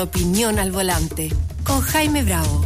Opinión al volante, con Jaime Bravo.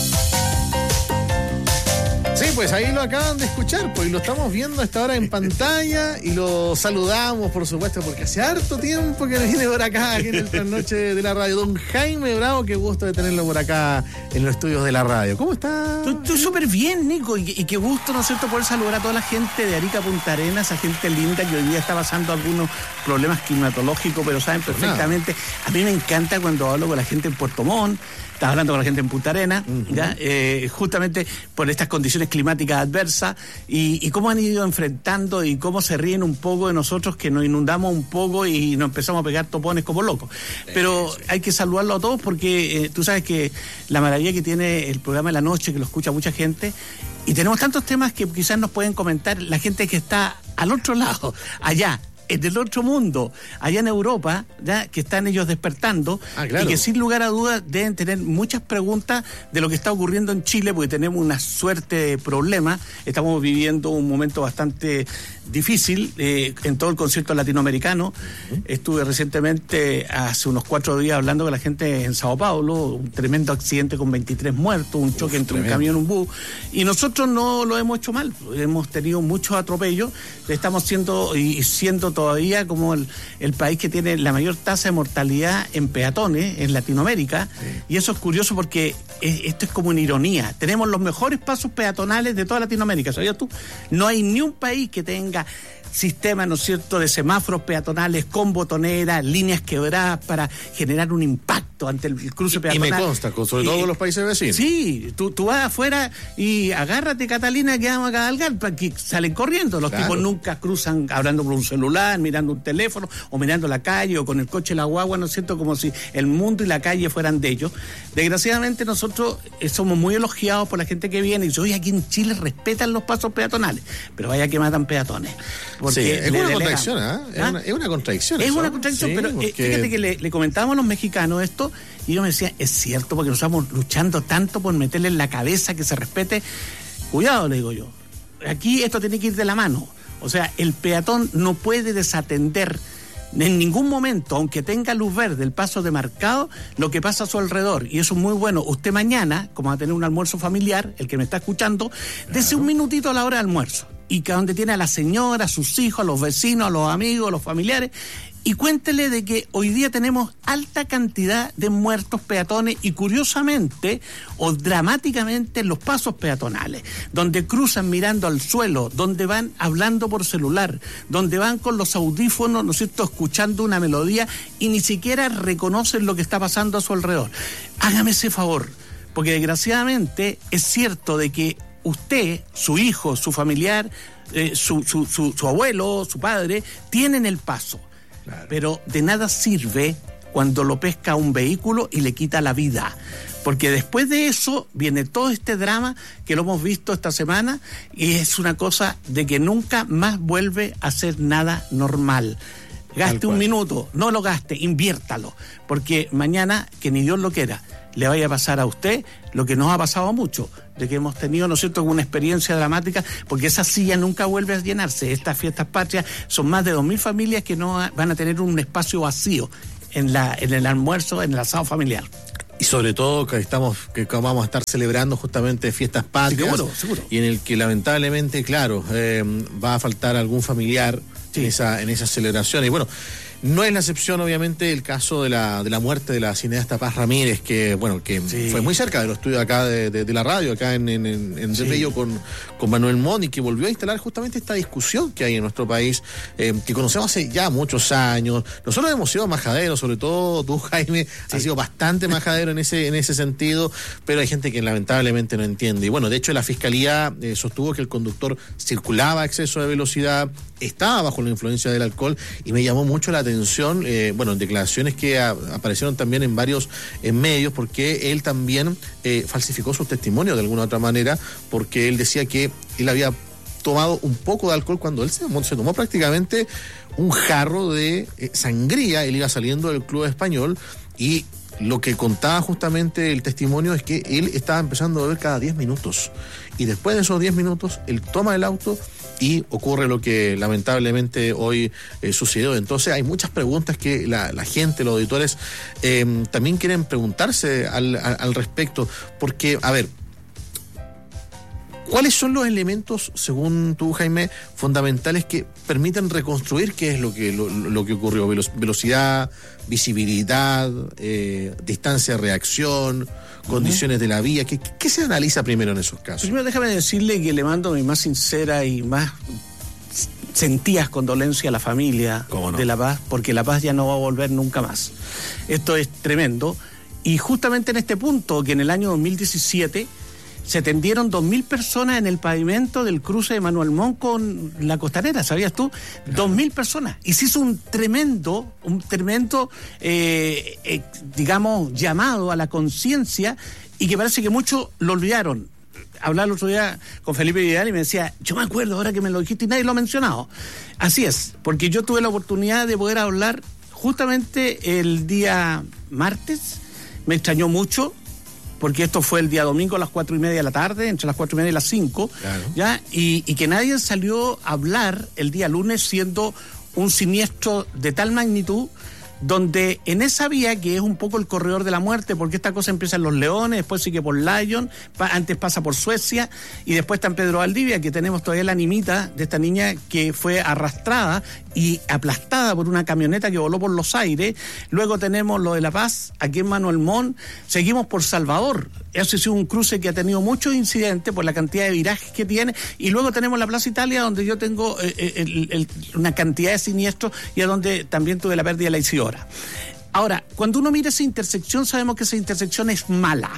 Sí, pues ahí lo acaban de escuchar, pues lo estamos viendo a esta hora en pantalla y lo saludamos, por supuesto, porque hace harto tiempo que viene por acá, aquí en el Trasnoche de la Radio. Don Jaime Bravo, qué gusto de tenerlo por acá en los estudios de la radio. ¿Cómo está? Estoy súper bien, Nico, y qué gusto, ¿no es cierto?, poder saludar a toda la gente de Arica, Punta Arenas, esa gente linda que hoy día está pasando algunos problemas climatológicos, pero saben perfectamente. A mí me encanta cuando hablo con la gente en Puerto Montt, estaba hablando con la gente en Punta Arenas, ¿ya? Justamente por estas condiciones climáticas adversas y cómo han ido enfrentando y cómo se ríen un poco de nosotros que nos inundamos un poco y nos empezamos a pegar topones como locos. Pero hay que saludarlo a todos porque tú sabes que la maravilla que tiene el programa de la noche, que lo escucha mucha gente, y tenemos tantos temas que quizás nos pueden comentar la gente que está al otro lado, allá, del otro mundo, allá en Europa, ya que están ellos despertando, claro, y que sin lugar a dudas deben tener muchas preguntas de lo que está ocurriendo en Chile, porque tenemos una suerte de problemas. Estamos viviendo un momento bastante difícil en todo el concierto latinoamericano. Estuve recientemente, hace unos 4 días, hablando con la gente en Sao Paulo, un tremendo accidente con 23 muertos, un choque entre un camión y un bus, y nosotros no lo hemos hecho mal, hemos tenido muchos atropellos, estamos siendo todavía como el país que tiene la mayor tasa de mortalidad en peatones en Latinoamérica, y eso es curioso porque esto es como una ironía. Tenemos los mejores pasos peatonales de toda Latinoamérica, ¿sabías tú? No hay ni un país que tenga sistemas, ¿no es cierto?, de semáforos peatonales con botoneras, líneas quebradas para generar un impacto ante el cruce peatonal. Y me consta, sobre todo con los países vecinos. Sí, tú vas afuera y agárrate, Catalina, que vamos a cabalgar, porque salen corriendo. Los tipos nunca cruzan hablando por un celular, mirando un teléfono, o mirando la calle, o con el coche la guagua, ¿no es cierto?, como si el mundo y la calle fueran de ellos. Desgraciadamente nosotros somos muy elogiados por la gente que viene y dice, oye, aquí en Chile respetan los pasos peatonales, pero vaya que matan peatones. Sí, es una contradicción, es una contradicción. Es una contradicción, pero porque... fíjate que le comentábamos a los mexicanos esto, y ellos me decían, es cierto, porque nos estamos luchando tanto por meterle en la cabeza que se respete. Cuidado, le digo yo, aquí esto tiene que ir de la mano. O sea, el peatón no puede desatender en ningún momento, aunque tenga luz verde, el paso demarcado, lo que pasa a su alrededor. Y eso es muy bueno. Usted mañana, como va a tener un almuerzo familiar, el que me está escuchando, dese un minutito a la hora de almuerzo. Y que donde tiene a la señora, a sus hijos, a los vecinos, a los amigos, a los familiares, y cuéntele de que hoy día tenemos alta cantidad de muertos peatones y curiosamente o dramáticamente en los pasos peatonales, donde cruzan mirando al suelo, donde van hablando por celular, donde van con los audífonos, ¿no es cierto?, escuchando una melodía y ni siquiera reconocen lo que está pasando a su alrededor. Hágame ese favor, porque desgraciadamente es cierto de que usted, su hijo, su familiar, su abuelo, su padre, tienen el paso. Claro. Pero de nada sirve cuando lo pesca un vehículo y le quita la vida. Porque después de eso viene todo este drama que lo hemos visto esta semana y es una cosa de que nunca más vuelve a ser nada normal. Gaste un minuto, no lo gaste, inviértalo. Porque mañana, que ni Dios lo quiera, le vaya a pasar a usted lo que nos ha pasado a muchos, de que hemos tenido, ¿no es cierto?, una experiencia dramática, porque esa silla nunca vuelve a llenarse. Estas fiestas patrias son más de 2.000 familias que no van a tener un espacio vacío en el almuerzo, en el asado familiar. Y sobre todo que vamos a estar celebrando justamente fiestas patrias, seguro. Y en el que lamentablemente, claro, va a faltar algún familiar en esa celebración. Y bueno, no es la excepción, obviamente, el caso de la muerte de la cineasta Paz Ramírez, que fue muy cerca de los estudios acá de la radio, acá en Del Río con Manuel Montt, y que volvió a instalar justamente esta discusión que hay en nuestro país, que conocemos hace ya muchos años. Nosotros hemos sido majaderos, sobre todo tú, Jaime, has sido bastante majadero en ese sentido, pero hay gente que lamentablemente no entiende. Y bueno, de hecho la Fiscalía sostuvo que el conductor circulaba a exceso de velocidad, estaba bajo la influencia del alcohol, y me llamó mucho la atención, en declaraciones que aparecieron también en varios medios, porque él también falsificó su testimonio de alguna otra manera, porque él decía que él había tomado un poco de alcohol cuando él se tomó prácticamente un jarro de sangría. Él iba saliendo del Club Español y lo que contaba justamente el testimonio es que él estaba empezando a beber cada 10 minutos y después de esos 10 minutos él toma el auto y ocurre lo que lamentablemente hoy sucedió. Entonces hay muchas preguntas que la gente, los auditores, también quieren preguntarse al respecto, porque, a ver, ¿cuáles son los elementos, según tú, Jaime, fundamentales que permiten reconstruir qué es lo que ocurrió? Velocidad, visibilidad, distancia de reacción, condiciones de la vía. ¿Qué se analiza primero en esos casos? Primero déjame decirle que le mando mi más sincera y más sentidas condolencias a la familia de La Paz, porque La Paz ya no va a volver nunca más. Esto es tremendo. Y justamente en este punto, que en el año 2017... se tendieron 2.000 personas en el pavimento del cruce de Manuel Montt con la Costanera, ¿sabías tú? 2.000 personas. Y se hizo un tremendo, digamos, llamado a la conciencia, y que parece que muchos lo olvidaron. Hablaba el otro día con Felipe Vidal y me decía, yo me acuerdo ahora que me lo dijiste y nadie lo ha mencionado. Así es, porque yo tuve la oportunidad de poder hablar justamente el día martes. Me extrañó mucho, porque esto fue el día domingo a las 4:30 de la tarde, entre las 4:30 y las 5, claro. ¿Ya? Y que nadie salió a hablar el día lunes, siendo un siniestro de tal magnitud, donde en esa vía, que es un poco el corredor de la muerte, porque esta cosa empieza en Los Leones, después sigue por Lyon, antes pasa por Suecia, y después está en Pedro Valdivia, que tenemos todavía la animita de esta niña que fue arrastrada y aplastada por una camioneta que voló por los aires. Luego tenemos lo de La Paz, aquí en Manuel Montt. Seguimos por Salvador. Ese ha sido un cruce que ha tenido muchos incidentes por la cantidad de virajes que tiene. Y luego tenemos la Plaza Italia, donde yo tengo una cantidad de siniestros, y a donde también tuve la pérdida de la Isidora. Ahora, cuando uno mira esa intersección, sabemos que esa intersección es mala.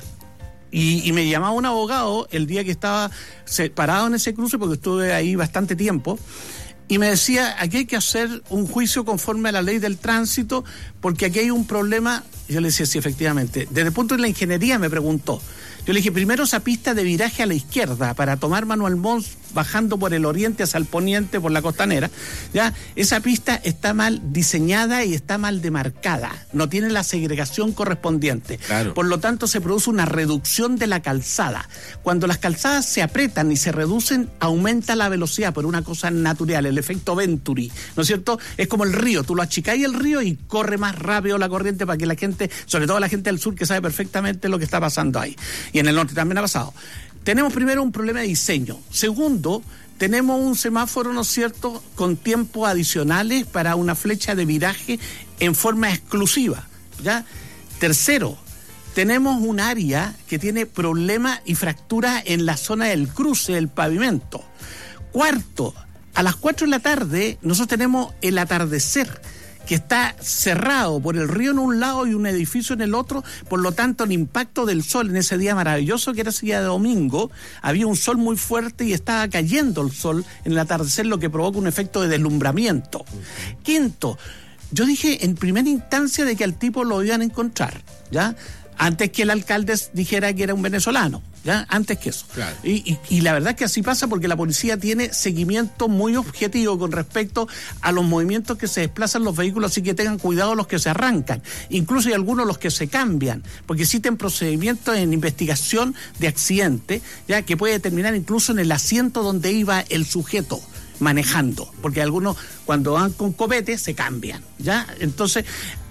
Y me llamaba un abogado el día que estaba parado en ese cruce, porque estuve ahí bastante tiempo, y me decía, aquí hay que hacer un juicio conforme a la ley del tránsito, porque aquí hay un problema. Yo le decía, sí, efectivamente. Desde el punto de la ingeniería me preguntó. Yo le dije, primero esa pista de viraje a la izquierda para tomar Manuel Montt bajando por el oriente hacia el poniente por la Costanera, ¿ya? Esa pista está mal diseñada y está mal demarcada, no tiene la segregación correspondiente. Claro. Por lo tanto, se produce una reducción de la calzada. Cuando las calzadas se apretan y se reducen, aumenta la velocidad por una cosa natural, el efecto Venturi, ¿no es cierto? Es como el río, tú lo achicáis el río y corre más rápido la corriente para que la gente, sobre todo la gente del sur, que sabe perfectamente lo que está pasando ahí. Y en el norte también ha pasado. Tenemos primero un problema de diseño. Segundo, tenemos un semáforo, ¿no es cierto?, con tiempos adicionales para una flecha de viraje en forma exclusiva, ¿ya? Tercero, tenemos un área que tiene problemas y fracturas en la zona del cruce del pavimento. Cuarto, a las 4 de la tarde nosotros tenemos el atardecer, que está cerrado por el río en un lado y un edificio en el otro. Por lo tanto, el impacto del sol en ese día maravilloso, que era ese día de domingo, había un sol muy fuerte y estaba cayendo el sol en el atardecer, lo que provoca un efecto de deslumbramiento. Quinto, yo dije en primera instancia de que al tipo lo iban a encontrar, ¿ya? Antes que el alcalde dijera que era un venezolano, ¿ya? Antes que eso. Claro. Y la verdad es que así pasa, porque la policía tiene seguimiento muy objetivo con respecto a los movimientos que se desplazan los vehículos, así que tengan cuidado los que se arrancan. Incluso hay algunos los que se cambian, porque existen procedimientos en investigación de accidente, ya, que puede terminar incluso en el asiento donde iba el sujeto manejando, porque algunos cuando van con copete se cambian, ¿ya? Entonces,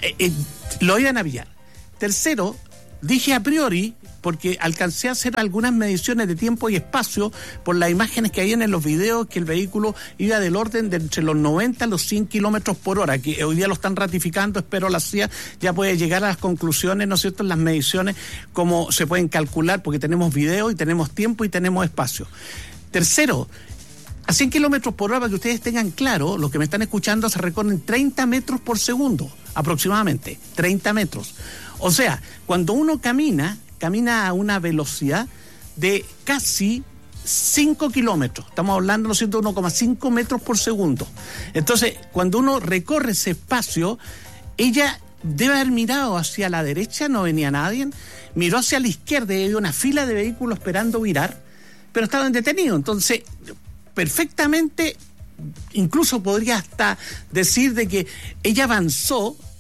lo iban a pillar. Tercero, dije a priori, porque alcancé a hacer algunas mediciones de tiempo y espacio por las imágenes que hay en los videos, que el vehículo iba del orden de entre los 90 a los 100 kilómetros por hora, que hoy día lo están ratificando. Espero la CIA ya puede llegar a las conclusiones, ¿no es cierto?, en las mediciones, cómo se pueden calcular, porque tenemos video y tenemos tiempo y tenemos espacio. Tercero, a 100 kilómetros por hora, para que ustedes tengan claro, los que me están escuchando, se recorren 30 metros por segundo, aproximadamente, 30 metros. O sea, cuando uno camina a una velocidad de casi 5 kilómetros. Estamos hablando, ¿no es cierto?, 1,5 metros por segundo. Entonces, cuando uno recorre ese espacio, ella debe haber mirado hacia la derecha, no venía nadie, miró hacia la izquierda y había una fila de vehículos esperando virar, pero estaban detenidos. Entonces, perfectamente, incluso podría hasta decir de que ella avanzó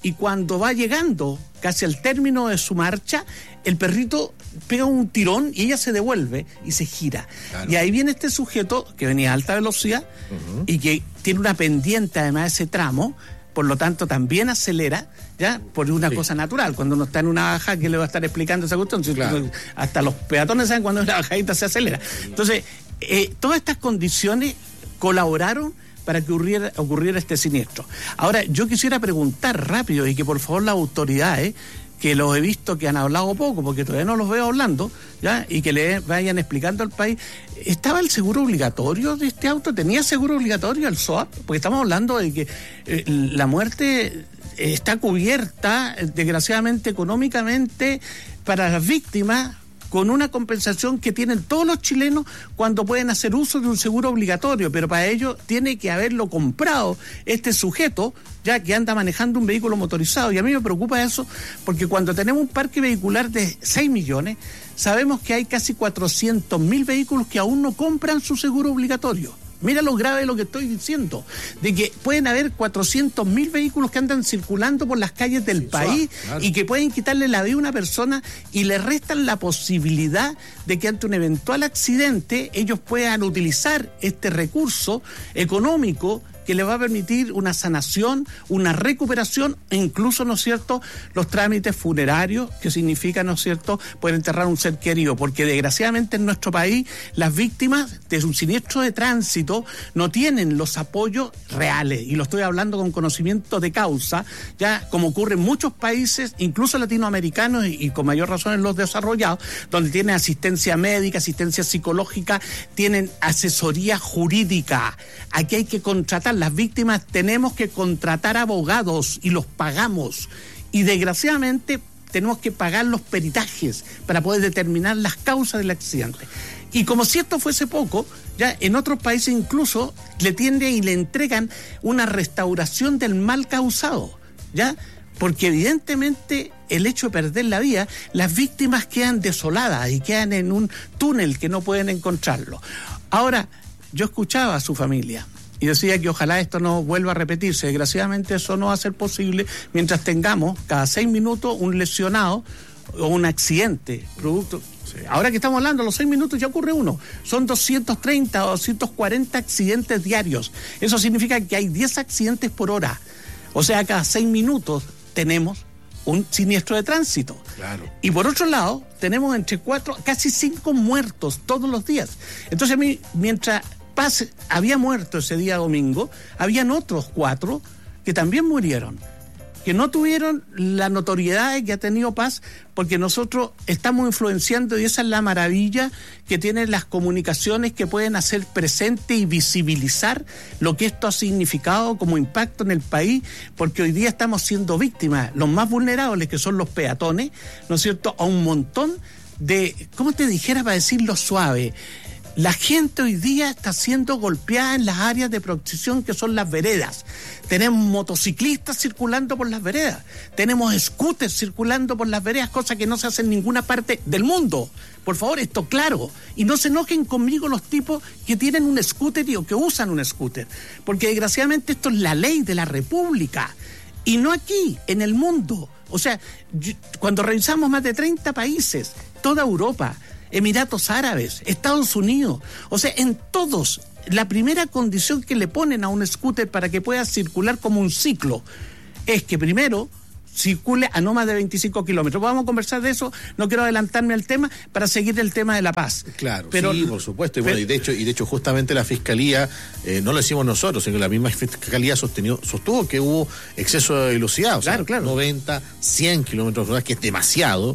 y cuando va llegando casi al término de su marcha, el perrito pega un tirón y ella se devuelve y se gira. Claro. Y ahí viene este sujeto que venía a alta velocidad y que tiene una pendiente además de ese tramo, por lo tanto también acelera, ya, por una cosa natural. Cuando uno está en una baja, ¿qué le va a estar explicando esa cuestión? Claro. Hasta los peatones saben cuando una bajadita se acelera. Entonces, todas estas condiciones colaboraron para que ocurriera este siniestro. Ahora, yo quisiera preguntar rápido, y que por favor las autoridades, que los he visto que han hablado poco, porque todavía no los veo hablando, ¿ya? Y que le vayan explicando al país, ¿estaba el seguro obligatorio de este auto? ¿Tenía seguro obligatorio el SOAT? Porque estamos hablando de que la muerte está cubierta, desgraciadamente, económicamente, para las víctimas, con una compensación que tienen todos los chilenos cuando pueden hacer uso de un seguro obligatorio, pero para ello tiene que haberlo comprado este sujeto, ya que anda manejando un vehículo motorizado. Y a mí me preocupa eso, porque cuando tenemos un parque vehicular de 6 millones, sabemos que hay casi 400.000 vehículos que aún no compran su seguro obligatorio. Mira lo grave de lo que estoy diciendo, de que pueden haber 400.000 vehículos que andan circulando por las calles del país, claro, y que pueden quitarle la vida a una persona y le restan la posibilidad de que ante un eventual accidente ellos puedan utilizar este recurso económico que le va a permitir una sanación, una recuperación e incluso, ¿no es cierto?, los trámites funerarios, que significa, ¿no es cierto?, poder enterrar a un ser querido, porque desgraciadamente en nuestro país las víctimas de un siniestro de tránsito no tienen los apoyos reales, y lo estoy hablando con conocimiento de causa, ya como ocurre en muchos países, incluso latinoamericanos y con mayor razón en los desarrollados, donde tienen asistencia médica, asistencia psicológica, tienen asesoría jurídica. Aquí hay que contratar. Las víctimas tenemos que contratar abogados y los pagamos, y desgraciadamente tenemos que pagar los peritajes para poder determinar las causas del accidente. Y como si esto fuese poco, ya en otros países incluso le tienden y le entregan una restauración del mal causado, ya, porque evidentemente el hecho de perder la vida, las víctimas quedan desoladas y quedan en un túnel que no pueden encontrarlo. Ahora, yo escuchaba a su familia y decía que ojalá esto no vuelva a repetirse. Desgraciadamente eso no va a ser posible mientras tengamos cada 6 minutos un lesionado o un accidente producto. Sí. Ahora que estamos hablando, a los 6 minutos ya ocurre uno. Son 230 o 240 accidentes diarios. Eso significa que hay 10 accidentes por hora. O sea, cada 6 minutos tenemos un siniestro de tránsito. Claro. Y por otro lado, tenemos entre 4, casi 5 muertos todos los días. Entonces a mí, mientras Paz había muerto ese día domingo, habían otros 4 que también murieron, que no tuvieron la notoriedad que ha tenido Paz, porque nosotros estamos influenciando, y esa es la maravilla que tienen las comunicaciones, que pueden hacer presente y visibilizar lo que esto ha significado como impacto en el país, porque hoy día estamos siendo víctimas, los más vulnerables, que son los peatones, ¿no es cierto?, a un montón de, ¿cómo te dijera para decirlo suave? La gente hoy día está siendo golpeada en las áreas de protección que son las veredas. Tenemos motociclistas circulando por las veredas, tenemos scooters circulando por las veredas, cosa que no se hace en ninguna parte del mundo. Por favor, esto claro, y no se enojen conmigo los tipos que tienen un scooter o que usan un scooter, porque desgraciadamente esto es la ley de la República, y no aquí, en el mundo. O sea, cuando revisamos más de 30 países, toda Europa, Emiratos Árabes, Estados Unidos, o sea, en todos, la primera condición que le ponen a un scooter para que pueda circular como un ciclo es que primero circule a no más de 25 kilómetros. Vamos a conversar de eso, no quiero adelantarme al tema para seguir el tema de la paz. Claro, pero, sí, por supuesto, y bueno, y de hecho justamente la Fiscalía, no lo decimos nosotros, sino que la misma Fiscalía sostuvo que hubo exceso de velocidad, o sea, 90, 100 kilómetros por hora, que es demasiado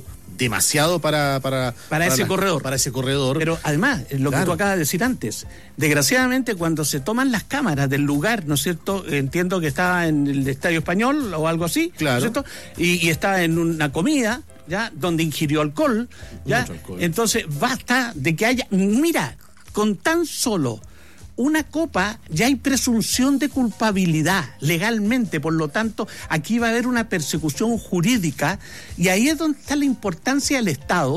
para ese corredor. Para ese corredor. Pero además, lo que tú acabas de decir antes, desgraciadamente cuando se toman las cámaras del lugar, ¿no es cierto? Entiendo que estaba en el Estadio Español o algo así, claro, ¿no es cierto? Y estaba en una comida, ¿ya?, donde ingirió alcohol, ¿ya? Mucho alcohol. Entonces, basta de que haya, mira, con tan solo una copa ya hay presunción de culpabilidad legalmente, por lo tanto aquí va a haber una persecución jurídica, y ahí es donde está la importancia del Estado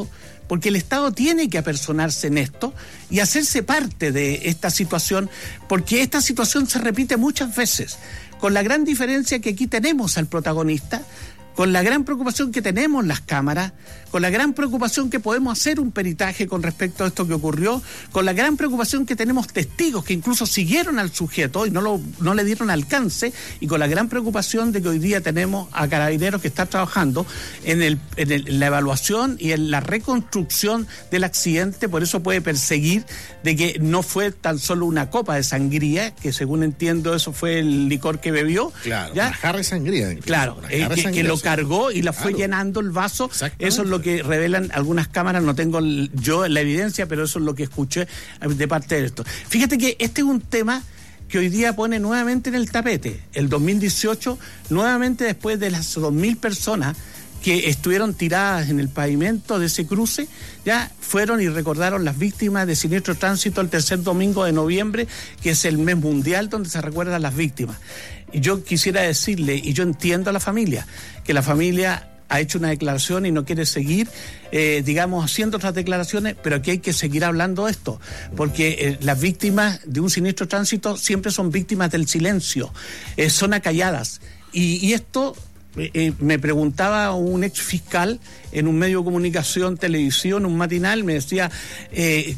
porque el Estado tiene que apersonarse en esto y hacerse parte de esta situación, porque esta situación se repite muchas veces, con la gran diferencia que aquí tenemos al protagonista, con la gran preocupación que tenemos las cámaras, con la gran preocupación que podemos hacer un peritaje con respecto a esto que ocurrió, con la gran preocupación que tenemos testigos que incluso siguieron al sujeto y no le dieron alcance, y con la gran preocupación de que hoy día tenemos a Carabineros que está trabajando en la evaluación y en la reconstrucción del accidente. Por eso puede perseguir de que no fue tan solo una copa de sangría, que según entiendo eso fue el licor que bebió. Claro, ¿ya? Una jarra de sangría. Incluso, claro, que lo cargó y la fue llenando el vaso. Eso es lo que revelan algunas cámaras. No tengo yo la evidencia, pero eso es lo que escuché de parte de esto. Fíjate que este es un tema que hoy día pone nuevamente en el tapete. El 2018, nuevamente después de las 2.000 personas que estuvieron tiradas en el pavimento de ese cruce, ya fueron y recordaron las víctimas de siniestro tránsito el tercer domingo de noviembre, que es el mes mundial donde se recuerdan las víctimas. Y yo quisiera decirle, y yo entiendo a la familia, que la familia ha hecho una declaración y no quiere seguir, haciendo otras declaraciones, pero aquí hay que seguir hablando de esto, porque las víctimas de un siniestro tránsito siempre son víctimas del silencio, son acalladas. Y esto, me preguntaba un ex fiscal en un medio de comunicación televisivo, en un matinal, me decía que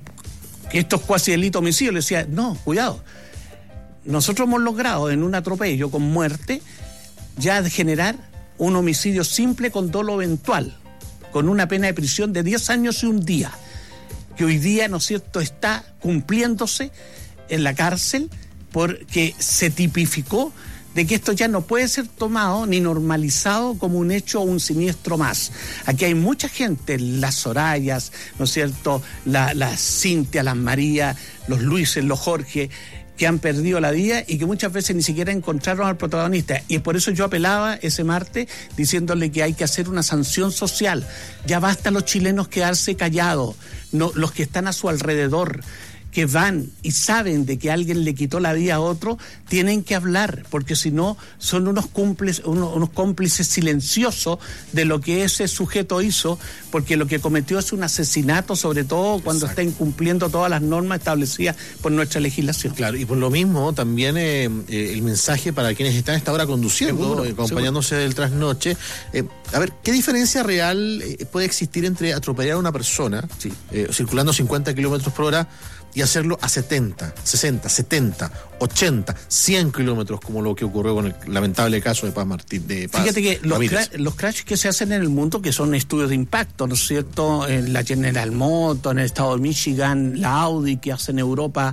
esto es cuasi delito homicidio. Le decía, no, cuidado. Nosotros hemos logrado en un atropello con muerte ya generar un homicidio simple con dolo eventual, con una pena de prisión de 10 años y un día, que hoy día, ¿no es cierto?, está cumpliéndose en la cárcel, porque se tipificó de que esto ya no puede ser tomado ni normalizado como un hecho o un siniestro más. Aquí hay mucha gente, las Sorayas, ¿no es cierto?, las Cintia, las María, los Luises, los Jorge, que han perdido la vida y que muchas veces ni siquiera encontraron al protagonista. Y por eso yo apelaba ese martes diciéndole que hay que hacer una sanción social. Ya basta los chilenos quedarse callados, no, los que están a su alrededor, que van y saben de que alguien le quitó la vida a otro, tienen que hablar, porque si no son unos cómplices silenciosos de lo que ese sujeto hizo, porque lo que cometió es un asesinato, sobre todo cuando está incumpliendo todas las normas establecidas por nuestra legislación. Claro, y por lo mismo también el mensaje para quienes están a esta hora conduciendo, acompañándose del trasnoche, a ver, ¿qué diferencia real puede existir entre atropellar a una persona circulando 50 kilómetros por hora y hacerlo a 70, 60, 70, 80, 100 kilómetros, como lo que ocurrió con el lamentable caso de Paz Martín? Fíjate que los crashes que se hacen en el mundo, que son estudios de impacto, ¿no es cierto?, en la General Motors, en el estado de Michigan, la Audi, que hacen en Europa,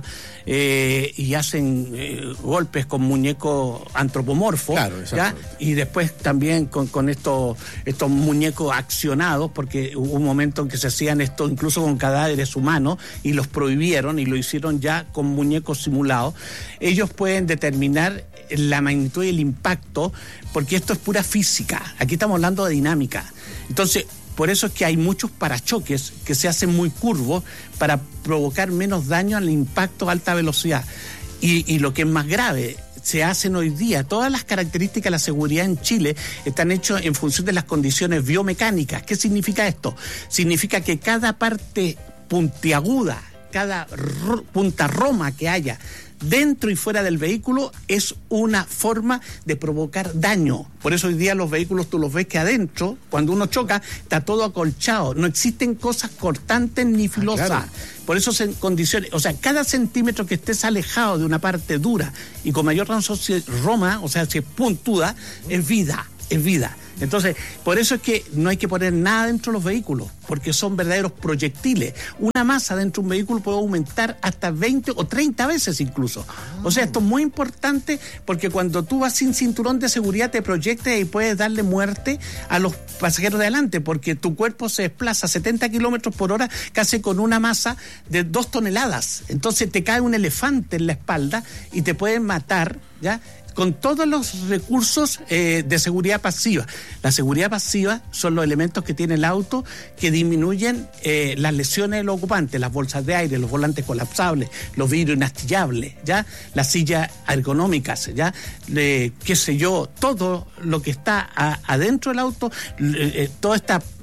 y hacen golpes con muñecos antropomorfos, claro, ¿ya? Y después también con estos muñecos accionados, porque hubo un momento en que se hacían esto incluso con cadáveres humanos y los prohibieron y lo hicieron ya con muñecos simulados. Ellos pueden determinar la magnitud y el impacto, porque esto es pura física. Aquí estamos hablando de dinámica. Entonces, por eso es que hay muchos parachoques que se hacen muy curvos para provocar menos daño al impacto a alta velocidad. Y lo que es más grave, se hacen hoy día, todas las características de la seguridad en Chile están hechas en función de las condiciones biomecánicas. ¿Qué significa esto? Significa que cada parte puntiaguda, cada punta roma que haya dentro y fuera del vehículo es una forma de provocar daño. Por eso hoy día los vehículos tú los ves que adentro, cuando uno choca, está todo acolchado. No existen cosas cortantes ni filosas. Claro. Por eso en condiciones, o sea, cada centímetro que estés alejado de una parte dura y con mayor razón si es roma, o sea, si es puntuda, es vida. Entonces, por eso es que no hay que poner nada dentro de los vehículos, porque son verdaderos proyectiles. Una masa dentro de un vehículo puede aumentar hasta 20 o 30 veces incluso. O sea, esto es muy importante, porque cuando tú vas sin cinturón de seguridad te proyectas y puedes darle muerte a los pasajeros de adelante, porque tu cuerpo se desplaza a 70 kilómetros por hora casi con una masa de 2 toneladas. Entonces te cae un elefante en la espalda y te pueden matar, ¿ya?, con todos los recursos de seguridad pasiva. La seguridad pasiva son los elementos que tiene el auto que disminuyen las lesiones de los ocupantes, las bolsas de aire, los volantes colapsables, los vidrios inastillables, ¿ya?, las sillas ergonómicas, ¿ya?, qué sé yo, todo lo que está adentro del auto, toda esta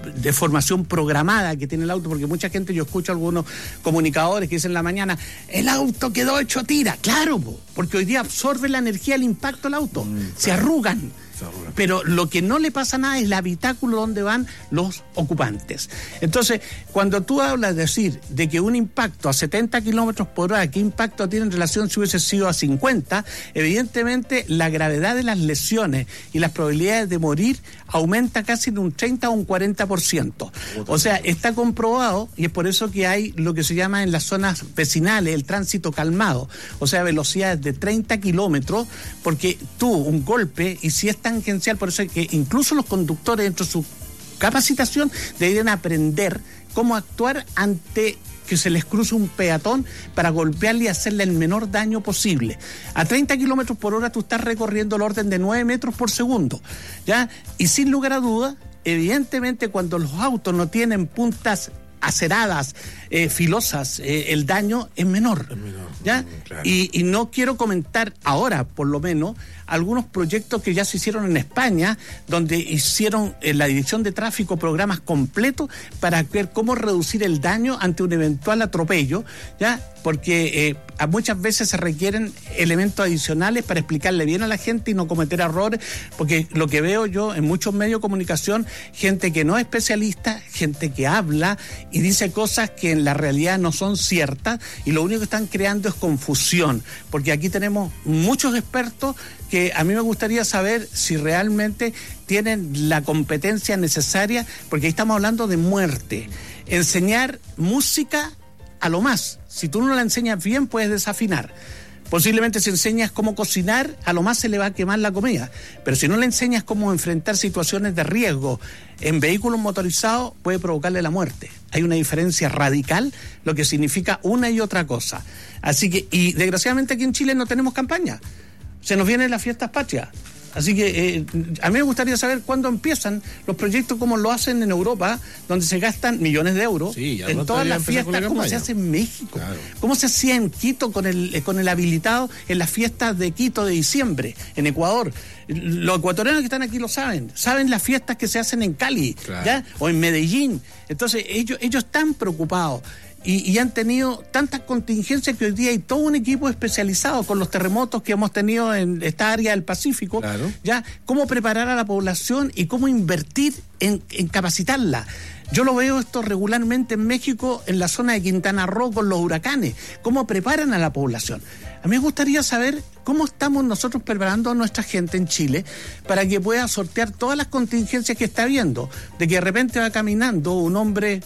deformación programada que tiene el auto, porque mucha gente, yo escucho algunos comunicadores que dicen en la mañana, el auto quedó hecho tira. Claro, porque hoy día absorbe la energía del impacto del auto, se arrugan. Pero lo que no le pasa nada es el habitáculo donde van los ocupantes. Entonces, cuando tú hablas de decir de que un impacto a 70 kilómetros por hora, ¿qué impacto tiene en relación si hubiese sido a 50? Evidentemente, la gravedad de las lesiones y las probabilidades de morir aumenta casi en un 30 o un 40%. O sea, está comprobado, y es por eso que hay lo que se llama en las zonas vecinales el tránsito calmado, o sea, velocidades de 30 kilómetros, porque tú, un golpe, y si es tangencial, por eso es que incluso los conductores, dentro de su capacitación, deberían aprender cómo actuar ante que se les cruce un peatón para golpearle y hacerle el menor daño posible. A 30 kilómetros por hora tú estás recorriendo el orden de 9 metros por segundo, ¿ya? Y sin lugar a dudas, evidentemente cuando los autos no tienen puntas aceradas, filosas, el daño es menor. ¿Ya? Claro. Y no quiero comentar ahora, por lo menos, algunos proyectos que ya se hicieron en España, donde hicieron en la Dirección de Tráfico programas completos para ver cómo reducir el daño ante un eventual atropello, ¿ya? Porque muchas veces se requieren elementos adicionales para explicarle bien a la gente y no cometer errores, porque lo que veo yo en muchos medios de comunicación, gente que no es especialista, gente que habla y dice cosas que en la realidad no son ciertas, y lo único que están creando es confusión, porque aquí tenemos muchos expertos que a mí me gustaría saber si realmente tienen la competencia necesaria, porque ahí estamos hablando de muerte. Enseñar música a lo más, si tú no la enseñas bien puedes desafinar. Posiblemente si enseñas cómo cocinar, a lo más se le va a quemar la comida, pero si no le enseñas cómo enfrentar situaciones de riesgo en vehículos motorizados, puede provocarle la muerte. Hay una diferencia radical, lo que significa una y otra cosa. Así que, y desgraciadamente aquí en Chile no tenemos campaña, se nos vienen las fiestas patrias. Así que a mí me gustaría saber cuándo empiezan los proyectos como lo hacen en Europa, donde se gastan millones de euros en todas las fiestas, como se hace en México, claro. Como se hacía en Quito con el habilitado en las fiestas de Quito de diciembre, en Ecuador. Los ecuatorianos que están aquí lo saben las fiestas que se hacen en Cali, claro. ¿Ya? O en Medellín. Entonces ellos están preocupados. Y han tenido tantas contingencias que hoy día hay todo un equipo especializado con los terremotos que hemos tenido en esta área del Pacífico, claro. Ya, cómo preparar a la población y cómo invertir en capacitarla. Yo lo veo esto regularmente en México, en la zona de Quintana Roo con los huracanes, cómo preparan a la población. A mí me gustaría saber cómo estamos nosotros preparando a nuestra gente en Chile para que pueda sortear todas las contingencias que está habiendo, de que de repente va caminando un hombre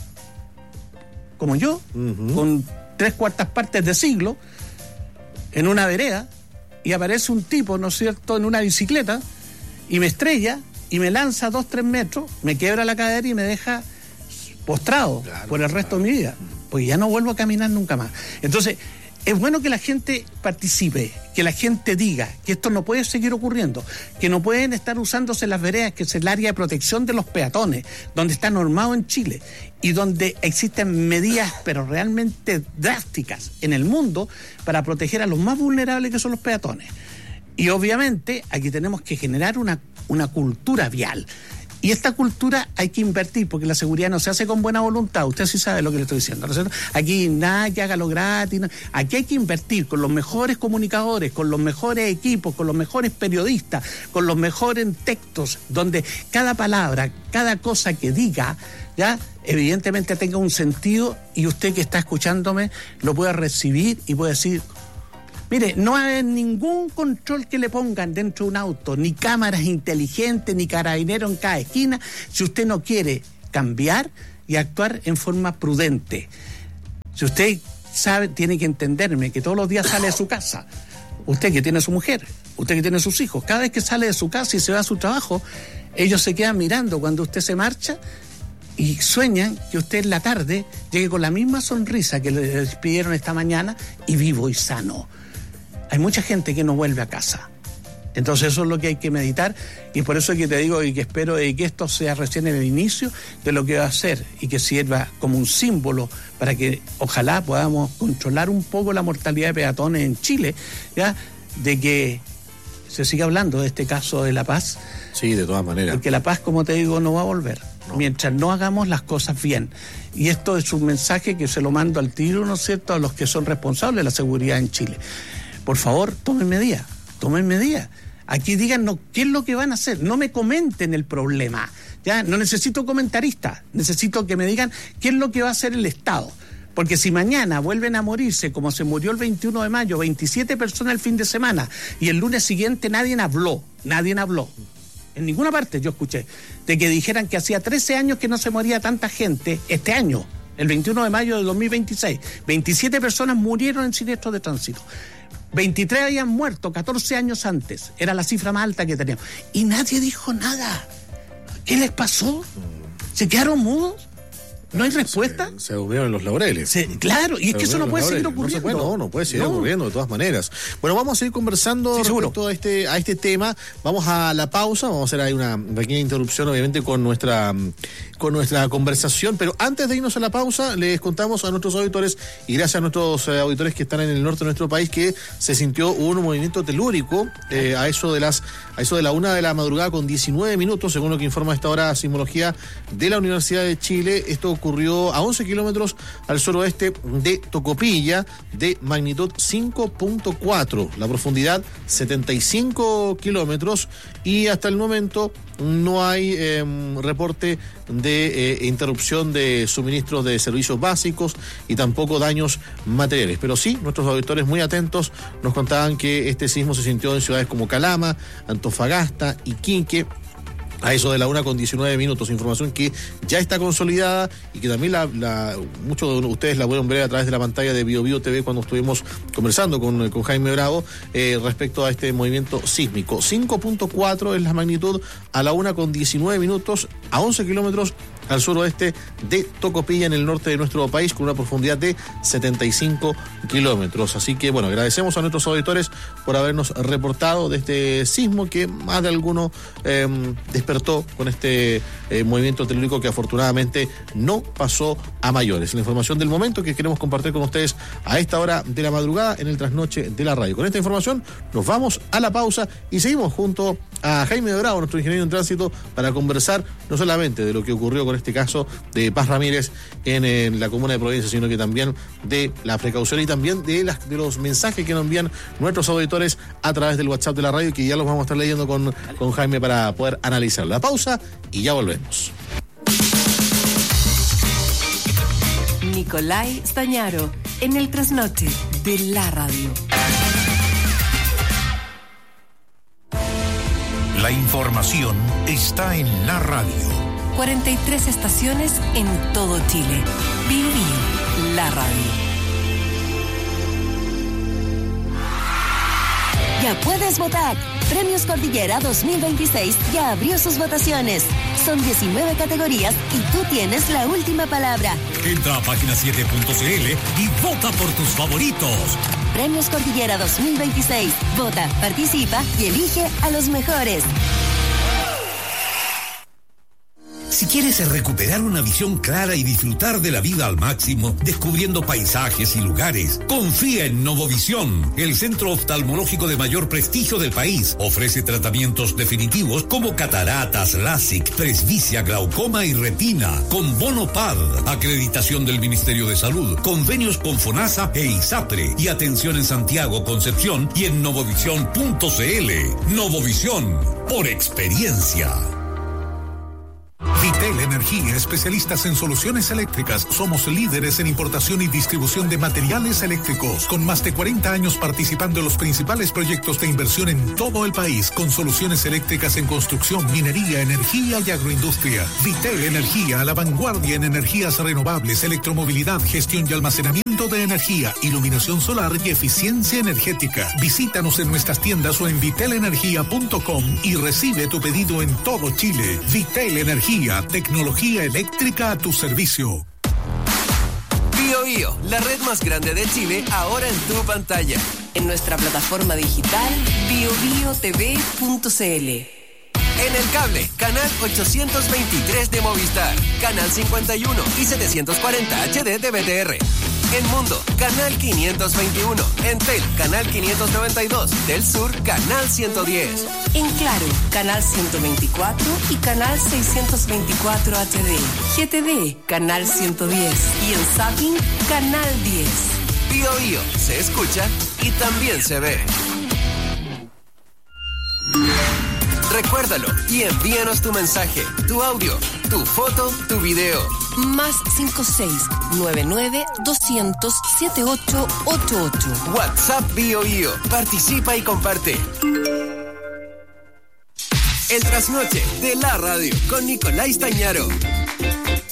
como yo, con 3/4 partes de siglo, en una vereda, y aparece un tipo, ¿no es cierto?, en una bicicleta, y me estrella, y me lanza 2-3 metros, me quiebra la cadera y me deja postrado, claro, por el resto de mi vida, porque ya no vuelvo a caminar nunca más. Entonces, es bueno que la gente participe, que la gente diga que esto no puede seguir ocurriendo, que no pueden estar usándose las veredas, que es el área de protección de los peatones, donde está normado en Chile y donde existen medidas, pero realmente drásticas en el mundo para proteger a los más vulnerables, que son los peatones. Y obviamente aquí tenemos que generar una cultura vial. Y esta cultura hay que invertir, porque la seguridad no se hace con buena voluntad. Usted sí sabe lo que le estoy diciendo, ¿no es cierto? Aquí nada que hágalo gratis. No. Aquí hay que invertir con los mejores comunicadores, con los mejores equipos, con los mejores periodistas, con los mejores textos, donde cada palabra, cada cosa que diga, ya evidentemente tenga un sentido, y usted que está escuchándome lo pueda recibir y pueda decir: mire, no hay ningún control que le pongan dentro de un auto, ni cámaras inteligentes, ni carabineros en cada esquina, si usted no quiere cambiar y actuar en forma prudente. Si usted sabe, tiene que entenderme que todos los días sale de su casa, usted que tiene su mujer, usted que tiene sus hijos, cada vez que sale de su casa y se va a su trabajo, ellos se quedan mirando cuando usted se marcha y sueñan que usted en la tarde llegue con la misma sonrisa que le despidieron esta mañana y vivo y sano. Hay mucha gente que no vuelve a casa. Entonces eso es lo que hay que meditar, y por eso es que te digo y que espero que esto sea recién el inicio de lo que va a ser, y que sirva como un símbolo para que ojalá podamos controlar un poco la mortalidad de peatones en Chile, ¿ya? De que se siga hablando de este caso de La Paz. Sí, de todas maneras. Porque La Paz, como te digo, no va a volver. mientras no hagamos las cosas bien. Y esto es un mensaje que se lo mando al tiro, ¿no es cierto?, a los que son responsables de la seguridad en Chile. Por favor, tomen medidas. Aquí díganos qué es lo que van a hacer, no me comenten el problema, ya no necesito comentaristas, necesito que me digan qué es lo que va a hacer el Estado. Porque si mañana vuelven a morirse, como se murió el 21 de mayo, 27 personas el fin de semana, y el lunes siguiente nadie habló. En ninguna parte yo escuché de que dijeran que hacía 13 años que no se moría tanta gente este año, el 21 de mayo de 2026. 27 personas murieron en siniestros de tránsito. 23 habían muerto 14 años antes. Era la cifra más alta que teníamos. Y nadie dijo nada. ¿Qué les pasó? ¿Se quedaron mudos? ¿No hay respuesta? Se durmieron en los laureles. Claro, y es que eso no puede seguir ocurriendo. No puede seguir ocurriendo de todas maneras. Bueno, vamos a seguir conversando respecto a este tema. Vamos a la pausa, vamos a hacer ahí una pequeña interrupción, obviamente, con nuestra conversación. Pero antes de irnos a la pausa, les contamos a nuestros auditores, y gracias a nuestros auditores que están en el norte de nuestro país, que se sintió un movimiento telúrico a eso de la 1:00 de la madrugada con 19 minutos, según lo que informa a esta hora Sismología de la Universidad de Chile. Esto ocurrió a 11 kilómetros al suroeste de Tocopilla, de magnitud 5.4, la profundidad 75 kilómetros, y hasta el momento no hay reporte de interrupción de suministros de servicios básicos y tampoco daños materiales. Pero sí, nuestros auditores muy atentos nos contaban que este sismo se sintió en ciudades como Calama, Antofagasta, Iquique, a eso de la 1:19, información que ya está consolidada y que también muchos de ustedes la pudieron ver a través de la pantalla de BioBio TV cuando estuvimos conversando con Jaime Bravo respecto a este movimiento sísmico. 5.4 es la magnitud a la 1:19, a 11 kilómetros al suroeste de Tocopilla, en el norte de nuestro país, con una profundidad de 75 kilómetros. Así que, bueno, agradecemos a nuestros auditores por habernos reportado de este sismo que más de alguno despertó con este movimiento telúrico que afortunadamente no pasó a mayores. La información del momento que queremos compartir con ustedes a esta hora de la madrugada en el trasnoche de la radio. Con esta información nos vamos a la pausa y seguimos junto a Jaime Bravo, nuestro ingeniero en tránsito, para conversar no solamente de lo que ocurrió con este caso de Paz Ramírez en la comuna de Providencia, sino que también de la precaución y también de los mensajes que nos envían nuestros auditores a través del WhatsApp de la radio, que ya los vamos a estar leyendo con Jaime para poder analizar. La pausa y ya volvemos. Nicolai Stañaro en el trasnoche de la radio. La información está en la radio. 43 estaciones en todo Chile. BioBio, la radio. Ya puedes votar. Premios Cordillera 2026 ya abrió sus votaciones. Son 19 categorías y tú tienes la última palabra. Entra a página7.cl y vota por tus favoritos. Premios Cordillera 2026. Vota, participa y elige a los mejores. Si quieres recuperar una visión clara y disfrutar de la vida al máximo, descubriendo paisajes y lugares, confía en Novovisión, el centro oftalmológico de mayor prestigio del país. Ofrece tratamientos definitivos como cataratas, LASIK, presbicia, glaucoma y retina, con bono PAD, acreditación del Ministerio de Salud, convenios con FONASA e ISAPRE, y atención en Santiago, Concepción y en novovisión.cl. Novovisión, por experiencia. Vitel Energía, especialistas en soluciones eléctricas. Somos líderes en importación y distribución de materiales eléctricos, con más de 40 años participando en los principales proyectos de inversión en todo el país, con soluciones eléctricas en construcción, minería, energía y agroindustria. Vitel Energía, a la vanguardia en energías renovables, electromovilidad, gestión y almacenamiento de energía, iluminación solar y eficiencia energética. Visítanos en nuestras tiendas o en vitelenergia.com y recibe tu pedido en todo Chile. Vitel Energía, tecnología eléctrica a tu servicio. BioBio, la red más grande de Chile, ahora en tu pantalla. En nuestra plataforma digital biobiotv.cl. En el cable, canal 823 de Movistar, canal 51 y 740 HD de BTR. En Mundo, canal 521. En Tel, canal 592. Del Sur, canal 110. En Claro, canal 124 y canal 624 HD. GTV, canal 110. Y en Zapping, canal 10. Bio Bio se escucha y también se ve. Recuérdalo y envíanos tu mensaje, tu audio, tu foto, tu video. Más 56-99-200-7888. WhatsApp Bio Bio. Participa y comparte. El trasnoche de la radio con Nicolás Tañaro.